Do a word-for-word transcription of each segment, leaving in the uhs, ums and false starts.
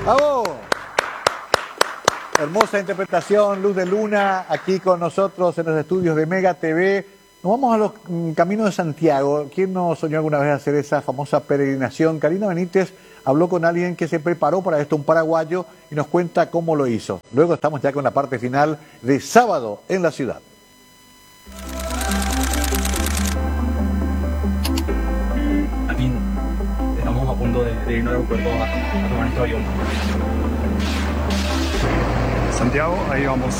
¡Bravo! Hermosa interpretación, Luz de Luna, aquí con nosotros en los estudios de Mega T V. Nos vamos a los mm, caminos de Santiago. ¿Quién no soñó alguna vez hacer esa famosa peregrinación? Karina Benítez habló con alguien que se preparó para esto, un paraguayo, y nos cuenta cómo lo hizo. Luego estamos ya con la parte final de Sábado en la Ciudad. Aquí estamos a punto de, de irnos al aeropuerto a, a tomar nuestro avión. Santiago, ahí vamos.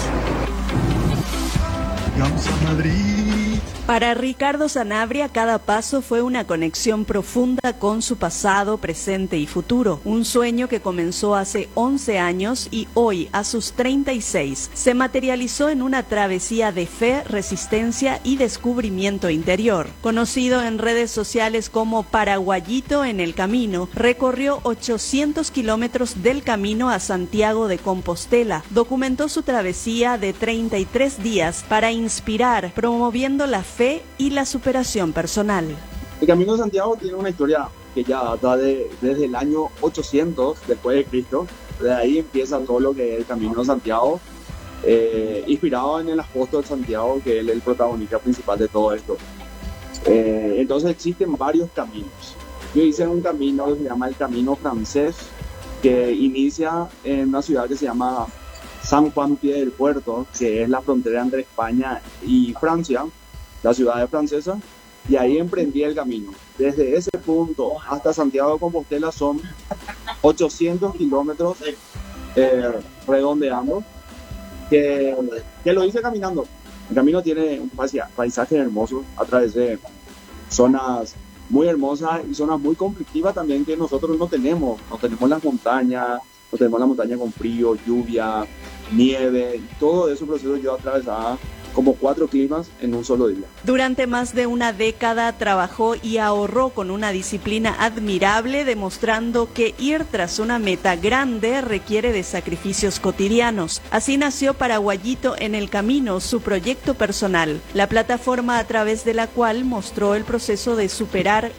Vamos a Madrid. Para Ricardo Sanabria, cada paso fue una conexión profunda con su pasado, presente y futuro. Un sueño que comenzó hace once años y hoy, a sus treinta y seis, se materializó en una travesía de fe, resistencia y descubrimiento interior. Conocido en redes sociales como Paraguayito en el Camino, recorrió ochocientos kilómetros del camino a Santiago de Compostela. Documentó su travesía de treinta y tres días para inspirar, promoviendo la fe y la superación personal. El Camino de Santiago tiene una historia que ya data de, desde el año ochocientos después de Cristo. De ahí empieza todo lo que es el Camino de Santiago, eh, inspirado en el apóstol Santiago, que es el protagonista principal de todo esto. Eh, entonces existen varios caminos. Yo hice un camino que se llama el Camino Francés, que inicia en una ciudad que se llama San Juan Pie del Puerto, que es la frontera entre España y Francia, la ciudad de francesa, y ahí emprendí el camino. Desde ese punto hasta Santiago de Compostela son ochocientos kilómetros eh, redondeando, que, que lo hice caminando. El camino tiene un paisaje hermoso a través de zonas muy hermosas y zonas muy conflictivas también que nosotros no tenemos. No tenemos las montañas, no tenemos la montaña con frío, lluvia, nieve, todo ese proceso yo atravesaba como cuatro climas en un solo día. Durante más de una década trabajó y ahorró con una disciplina admirable, demostrando que ir tras una meta grande requiere de sacrificios cotidianos. Así nació Paraguayito en el Camino, su proyecto personal, la plataforma a través de la cual mostró el proceso de superar.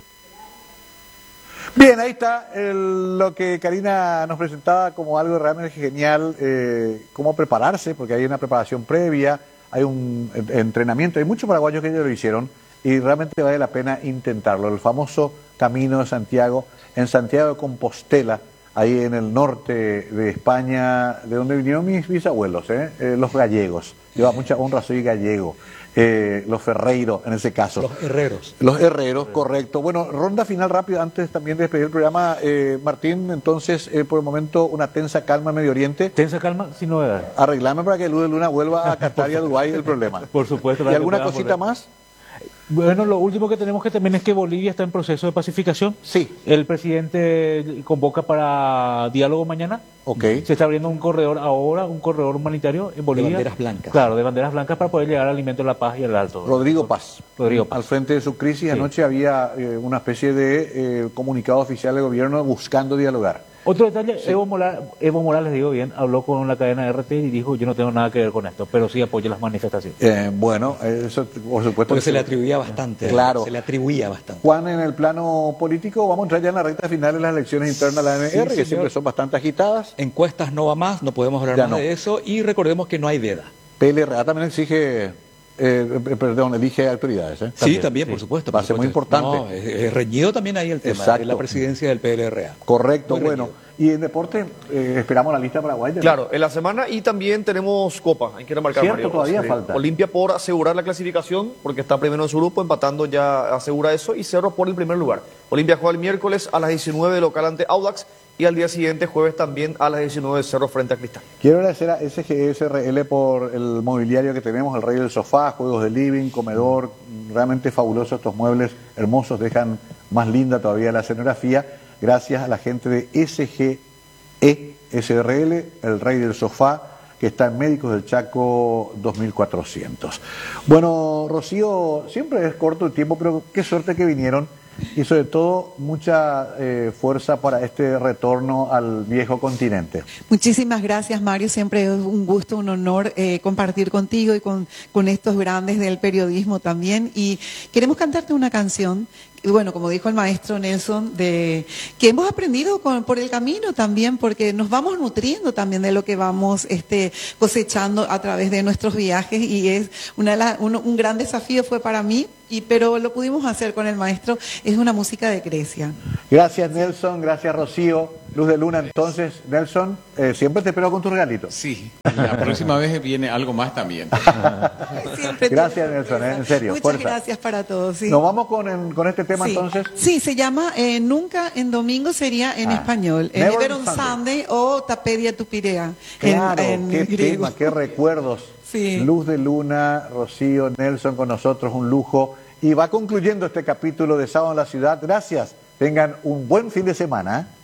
Bien, ahí está el, lo que Karina nos presentaba como algo realmente genial, eh, cómo prepararse, porque hay una preparación previa, hay un entrenamiento, hay muchos paraguayos que ya lo hicieron y realmente vale la pena intentarlo. El famoso Camino de Santiago, en Santiago de Compostela, ahí en el norte de España, de donde vinieron mis bisabuelos, ¿eh? Eh, los gallegos. Yo a mucha honra soy gallego. Eh, los ferreiros, en ese caso. Los herreros. Los herreros, correcto. Bueno, ronda final rápida, antes también de despedir el programa. Eh, Martín, entonces, eh, por el momento, una tensa calma en Medio Oriente. Tensa calma, sin novedad. Arreglame para que Luz de Luna vuelva a Qatar y a Dubái el problema. Por supuesto. ¿Y alguna cosita volver. más? Bueno, lo último que tenemos que también es que Bolivia está en proceso de pacificación. Sí. El presidente convoca para diálogo mañana. Ok. Se está abriendo un corredor ahora, un corredor humanitario en Bolivia. De banderas blancas. Claro, de banderas blancas para poder llegar al alimento de la paz y al alto. Rodrigo Paz. Rodrigo Paz. Al frente de su crisis, Sí. anoche había eh, una especie de eh, comunicado oficial del gobierno buscando dialogar. Otro detalle, Sí. Evo Morales, Evo Morales, digo bien, habló con la cadena R T y dijo, yo no tengo nada que ver con esto, pero sí apoyo las manifestaciones. Eh, bueno, eso por supuesto. Porque se le atribuía bastante. Claro. Se le atribuía bastante. Juan, en el plano político, vamos a entrar ya en la recta final de las elecciones internas de la A N R, Sí, que señor. siempre son bastante agitadas. Encuestas no va más, no podemos hablar Ya más no. de eso y recordemos que no hay veda. P L R A también exige, eh, perdón, elige autoridades. ¿eh? Sí, también, por supuesto. Va a por ser muy supuesto. importante. No, es, es reñido también ahí el tema Exacto. de la presidencia del P L R A. Correcto, Muy bueno. reñido. Y en deporte, eh, esperamos la lista paraguaya. Claro, en la semana y también tenemos Copa, hay que remarcar, Cierto, Mario. todavía Sí. falta. Olimpia por asegurar la clasificación, porque está primero en su grupo, empatando ya asegura eso, y Cerro por el primer lugar. Olimpia juega el miércoles a las diecinueve de local ante Audax, y al día siguiente, jueves también a las diecinueve, Cerro frente a Cristal. Quiero agradecer a S G S R L por el mobiliario que tenemos, el rey del sofá, juegos de living, comedor, realmente fabulosos estos muebles, hermosos, dejan más linda todavía la escenografía, gracias a la gente de S G S R L, el rey del sofá, que está en Médicos del Chaco dos mil cuatrocientos. Bueno, Rocío, siempre es corto el tiempo, pero qué suerte que vinieron. Y sobre todo, mucha eh, fuerza para este retorno al viejo continente. Muchísimas gracias, Mario. Siempre es un gusto, un honor eh, compartir contigo y con, con estos grandes del periodismo también. Y queremos cantarte una canción y bueno, como dijo el maestro Nelson, de que hemos aprendido con, por el camino también, porque nos vamos nutriendo también de lo que vamos este, cosechando a través de nuestros viajes, y es una, de la- un, un gran desafío fue para mí, y, pero lo pudimos hacer con el maestro. Es una música de Grecia. Gracias, Nelson. Gracias, Rocío. Luz de Luna, entonces, Nelson, eh, siempre te espero con tu regalito. Sí, la próxima vez viene algo más también. Siempre Gracias, tuve Nelson, sorpresa. eh, en serio, Muchas fuerza. gracias para todos. Sí. Nos vamos con, en- con este tema Sí. entonces. Sí, se llama eh, Nunca en Domingo, sería en Ah. español. Never Never on on Sunday. Sunday o Tapedia Tupirea. Claro, en, en qué griego. tema, qué recuerdos. Sí. Luz de Luna, Rocío, Nelson con nosotros, un lujo. Y va concluyendo este capítulo de Sábado en la Ciudad. Gracias. Tengan un buen fin de semana. ¿eh?